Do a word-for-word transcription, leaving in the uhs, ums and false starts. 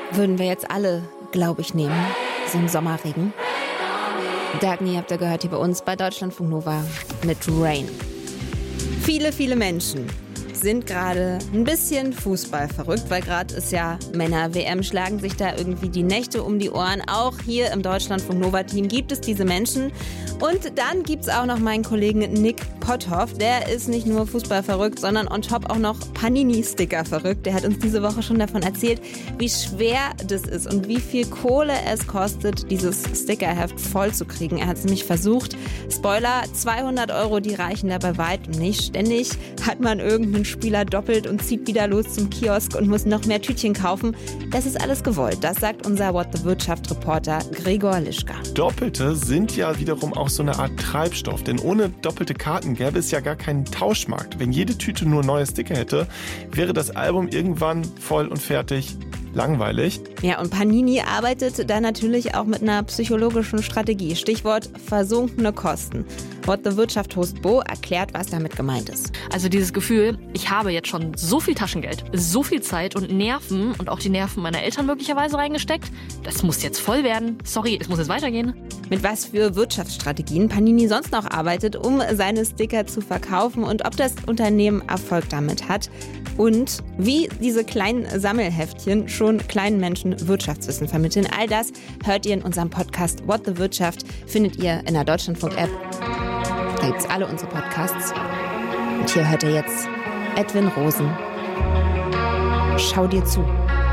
würden wir jetzt alle, glaube ich, nehmen. So ein Sommerregen. Dagny habt ihr gehört hier bei uns bei Deutschlandfunk Nova mit Rain. Viele, viele Menschen sind gerade ein bisschen Fußball verrückt, weil gerade ist ja Männer-W M, schlagen sich da irgendwie die Nächte um die Ohren. Auch hier im Deutschlandfunk Nova-Team gibt es diese Menschen. Und dann gibt es auch noch meinen Kollegen Nick Potthoff. Der ist nicht nur Fußball verrückt, sondern on top auch noch Panini-Sticker verrückt. Der hat uns diese Woche schon davon erzählt, wie schwer das ist und wie viel Kohle es kostet, dieses Stickerheft voll zu kriegen. Er hat es nämlich versucht. Spoiler, zweihundert Euro, die reichen da bei weitem nicht. Ständig hat man irgendeinen Spieler doppelt und zieht wieder los zum Kiosk und muss noch mehr Tütchen kaufen. Das ist alles gewollt. Das sagt unser What the Wirtschaft-Reporter Gregor Lischka. Doppelte sind ja wiederum auch so eine Art Treibstoff, denn ohne doppelte Karten gäbe es ja gar keinen Tauschmarkt. Wenn jede Tüte nur neue Sticker hätte, wäre das Album irgendwann voll und fertig. Langweilig. Ja, und Panini arbeitet da natürlich auch mit einer psychologischen Strategie. Stichwort versunkene Kosten. What the Wirtschaft-Host Bo erklärt, was damit gemeint ist. Also dieses Gefühl, ich habe jetzt schon so viel Taschengeld, so viel Zeit und Nerven und auch die Nerven meiner Eltern möglicherweise reingesteckt. Das muss jetzt voll werden. Sorry, es muss jetzt weitergehen. Mit was für Wirtschaftsstrategien Panini sonst noch arbeitet, um seine Sticker zu verkaufen und ob das Unternehmen Erfolg damit hat. Und wie diese kleinen Sammelheftchen schon kleinen Menschen Wirtschaftswissen vermitteln. All das hört ihr in unserem Podcast What the Wirtschaft. Findet ihr in der Deutschlandfunk-App. Da gibt's alle unsere Podcasts. Und hier hört ihr jetzt Edwin Rosen. Schau dir zu.